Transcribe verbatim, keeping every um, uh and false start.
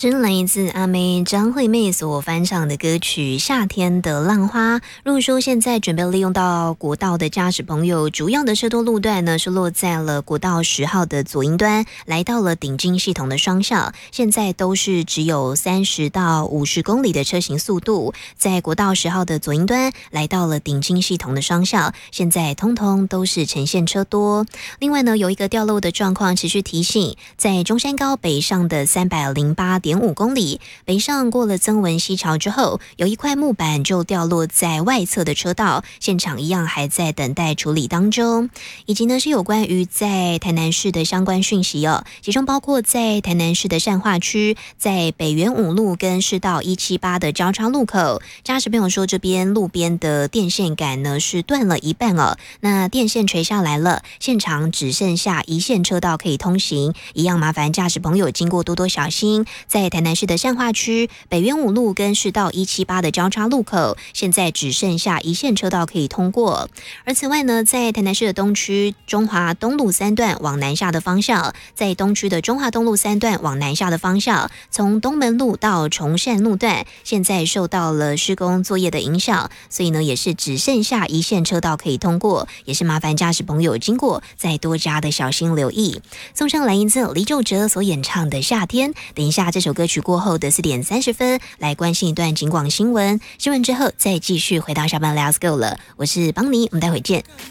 真来自阿妹张惠妹所翻唱的歌曲《夏天的浪花》。如果说现在准备利用到国道的驾驶朋友，主要的车多路段呢是落在了国道十号的左营端，来到了顶金系统的双向，现在都是只有三十到五十公里的车行速度。在国道十号的左营端，来到了顶金系统的双向，现在通通都是呈现车多。另外呢，有一个掉落的状况持续提醒，在中山高北上的三百零八点五公里，北上过了曾文溪桥之后，有一块木板就掉落在外侧的车道，现场一样还在等待处理当中。以及呢是有关于在台南市的相关讯息哦，其中包括在台南市的善化区，在北元五路跟市道一七八的交叉路口，驾驶朋友说这边路边的电线杆呢是断了一半哦，那电线垂下来了，现场只剩下一线车道可以通行，一样麻烦驾驶朋友经过多多小心。在台南市的善化区北元五路跟市道一七八的交叉路口，现在只剩下一线车道可以通过。而此外呢，在台南市的东区中华东路三段往南下的方向，在东区的中华东路三段往南下的方向，从东门路到崇善路段，现在受到了施工作业的影响，所以呢也是只剩下一线车道可以通过，也是麻烦驾驶朋友经过再多加的小心留意。送上来一次李玖哲所演唱的《夏天》，等一下这首歌曲过后的四点三十分，来关心一段警广新闻，新闻之后再继续回到下班 Let's Go 了。我是邦尼，我们待会见。